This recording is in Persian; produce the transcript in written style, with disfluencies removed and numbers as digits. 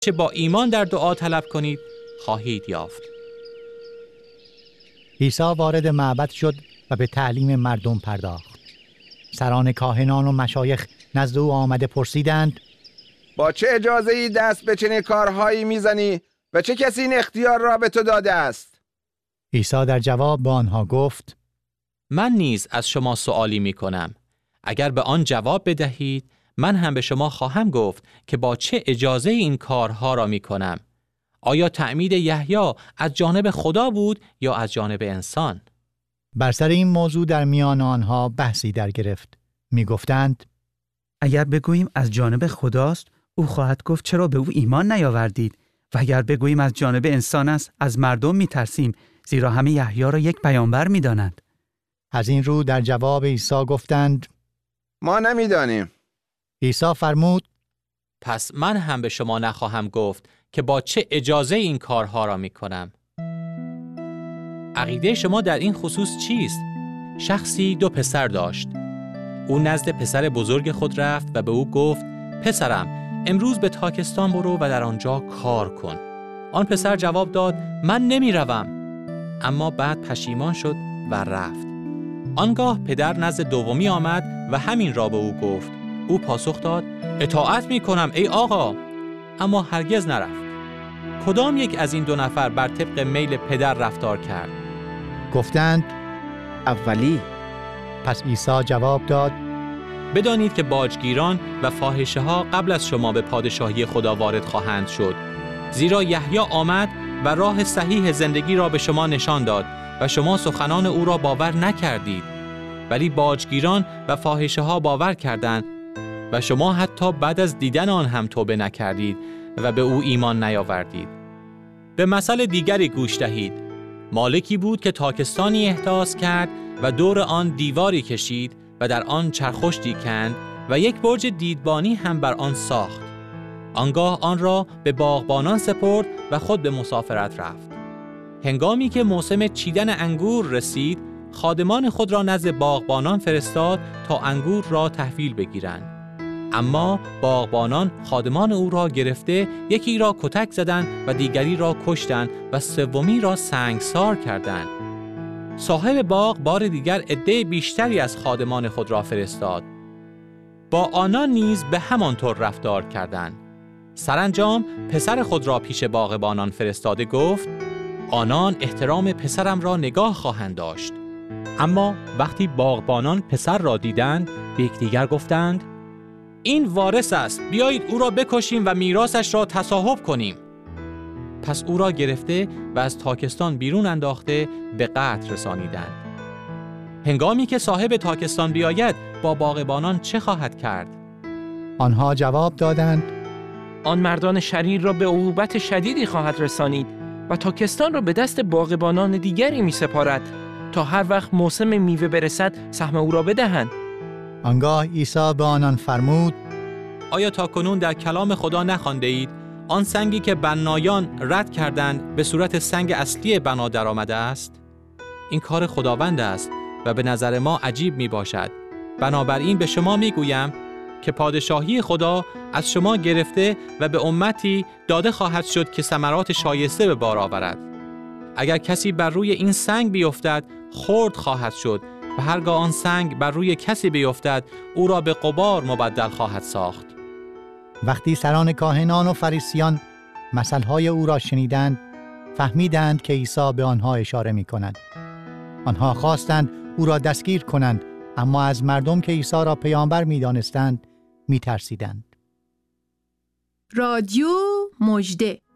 چه با ایمان در دعا طلب کنید خواهید یافت. عیسی وارد معبد شد و به تعلیم مردم پرداخت. سران کاهنان و مشایخ نزد او آمده پرسیدند: با چه اجازه‌ای دست به چنین کارهایی میزنی و چه کسی این اختیار را به تو داده است؟ عیسی در جواب به آنها گفت: من نیز از شما سؤالی می کنم. اگر به آن جواب بدهید، من هم به شما خواهم گفت که با چه اجازه این کارها را می کنم. آیا تعمید یحیی از جانب خدا بود یا از جانب انسان؟ بر سر این موضوع در میان آنها بحثی در گرفت. می گفتند: اگر بگوییم از جانب خداست، او خواهد گفت چرا به او ایمان نیاوردید؟ و اگر بگوییم از جانب انسان است، از مردم می ترسیم، زیرا همه یحیی را یک پیامبر می دانند. از این رو در جواب عیسی گفتند: ما نمیدانیم. عیسی فرمود: پس من هم به شما نخواهم گفت که با چه اجازه این کارها را می کنم. عقیده شما در این خصوص چیست؟ شخصی 2 پسر داشت. او نزد پسر بزرگ خود رفت و به او گفت: پسرم، امروز به تاکستان برو و در آنجا کار کن. آن پسر جواب داد: من نمی روم. اما بعد پشیمان شد و رفت. آنگاه پدر نزد دومی آمد و همین را به او گفت. او پاسخ داد: اطاعت می کنم ای آقا. اما هرگز نرفت. کدام یک از این 2 نفر بر طبق میل پدر رفتار کرد؟ گفتند: اولی. پس عیسی جواب داد: بدانید که باجگیران و فاحشه ها قبل از شما به پادشاهی خدا وارد خواهند شد. زیرا یحیی آمد و راه صحیح زندگی را به شما نشان داد و شما سخنان او را باور نکردید. ولی باجگیران و فاحشه ها باور کردند و شما حتی بعد از دیدن آن هم توبه نکردید و به او ایمان نیاوردید. به مثل دیگری گوش دهید. مالکی بود که تاکستانی احداث کرد و دور آن دیواری کشید و در آن چرخشتی کند و یک برج دیدبانی هم بر آن ساخت. آنگاه آن را به باغبانان سپرد و خود به مسافرت رفت. هنگامی که موسم چیدن انگور رسید، خادمان خود را نزد باغبانان فرستاد تا انگور را تحویل بگیرند. اما باغبانان خادمان او را گرفته یکی را کتک زدند و دیگری را کشتند و سومی را سنگسار کردند. صاحب باغ بار دیگر عده بیشتری از خادمان خود را فرستاد. با آنان نیز به همان طور رفتار کردند. سرانجام پسر خود را پیش باغبانان فرستاده گفت: آنان احترام پسرم را نگاه خواهند داشت. اما وقتی باغبانان پسر را دیدند، به یکدیگر گفتند: این وارث است، بیایید او را بکشیم و میراثش را تصاحب کنیم. پس او را گرفته و از تاکستان بیرون انداخته به قتل رسانیدند. هنگامی که صاحب تاکستان بیاید، با باغبانان چه خواهد کرد؟ آنها جواب دادند: آن مردان شریر را به عقوبت شدیدی خواهد رسانید و تاکستان را به دست باغبانان دیگری می سپارد تا هر وقت موسم میوه برسد سهم او را بدهند. آنگاه عیسی به آنان فرمود: آیا تاکنون در کلام خدا نخوانده اید آن سنگی که بنایان رد کردند به صورت سنگ اصلی بنا در آمده است؟ این کار خداوند است و به نظر ما عجیب می باشد. بنابراین به شما می گویم که پادشاهی خدا از شما گرفته و به امتی داده خواهد شد که ثمرات شایسته به بار آورد. اگر کسی بر روی این سنگ بیفتد، خرد خواهد شد و هرگاه آن سنگ بر روی کسی بیفتد، او را به غبار مبدل خواهد ساخت. وقتی سران کاهنان و فریسیان مثلهای او را شنیدند، فهمیدند که عیسی به آنها اشاره می کند. آنها خواستند او را دستگیر کنند، اما از مردم که عیسی را پیامبر می دانستند می ترسیدند. رادیو مژده.